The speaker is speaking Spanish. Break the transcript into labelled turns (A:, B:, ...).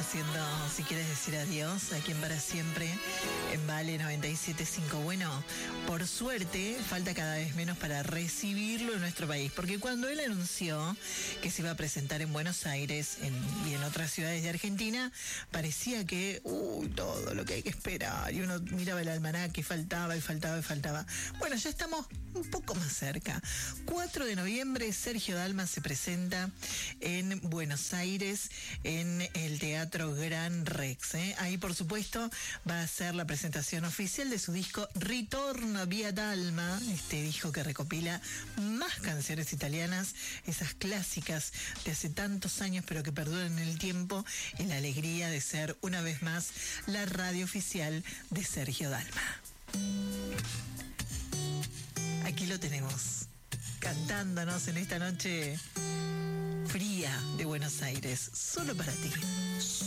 A: haciendo Si quieres decir adiós, aquí en Para Siempre, en Vale 97.5. Bueno, por suerte, falta cada vez menos para recibirlo en nuestro país, porque cuando él anunció que se iba a presentar en Buenos Aires y en otras ciudades de Argentina, parecía que, todo lo que hay que esperar, y uno miraba el almanaque y faltaba. Bueno, ya estamos un poco más cerca. 4 de noviembre, Sergio Dalma se presenta en Buenos Aires, en el Teatro Gran Rex. Ahí, por supuesto, va a ser la presentación oficial de su disco Ritorno via Dalma, este disco que recopila más canciones italianas, esas clásicas de hace tantos años, pero que perduran en el tiempo, y la alegría de ser una vez más la radio oficial de Sergio Dalma. Aquí lo tenemos, cantándonos en esta noche fría de Buenos Aires, solo para ti.